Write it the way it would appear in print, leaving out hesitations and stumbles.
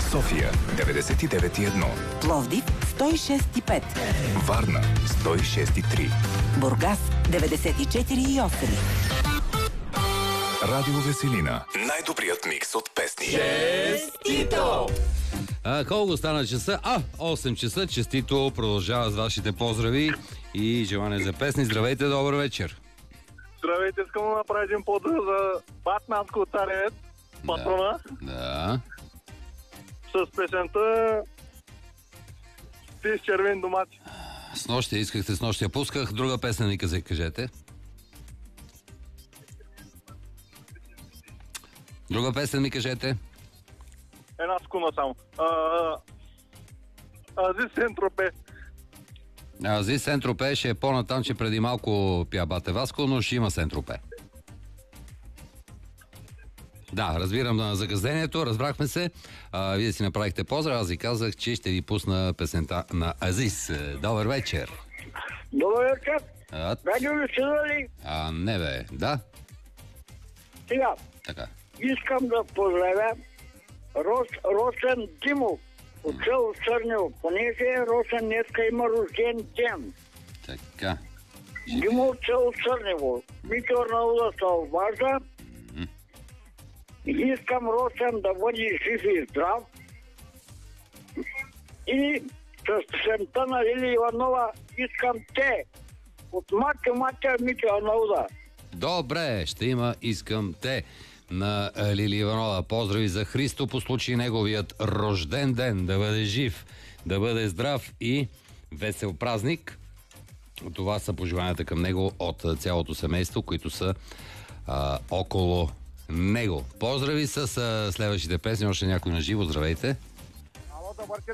София 99,1, Пловдив 106,5, Варна 106,3, Бургас 94,8. Радио Веселина. Най-добрият микс от песни. Честито! Колко стана часа? 8 часа. Честито продължава с вашите поздрави и желания за песни. Здравейте, добър вечер. Здравейте, искам да направя един поздрав за Батнанско царевец, патрона, Да. с песента Ти с червен домати. С нощи искахте, с нощи я пусках. Друга песен ни кажете. Друга песен ми кажете. Една секунда само. Ази Сентропе. Ази Сентропе ще е по-натам, че преди малко пя Бате Васко, но ще има Сентропе. Да, разбирам закъснението, разбрахме се. Вие си направихте поздрав, аз ви казах, че ще ви пусна песента на Азис. Добър вечер. Добър вечер. Радио Веселина ли? Не бе, да. Сега, Така. искам да поздравя Росен Димов от село Сърнево, понеже Росен днеска има рожден ден. Така. Димов от село Сърнево. Митьор на Уда се обажда. Искам Росен да бъде жив и здрав. И с песента на Лили Иванова искам те. От Матя Митьор на Уда. Добре, ще има Искам те на Лили Иванова. Поздрави за Христо по случай неговият рожден ден. Да бъде жив, да бъде здрав и весел празник. Това са пожеланията към него от цялото семейство, които са около него. Поздрави с следващите песни. Още някой на живо. Здравейте. Ало, добър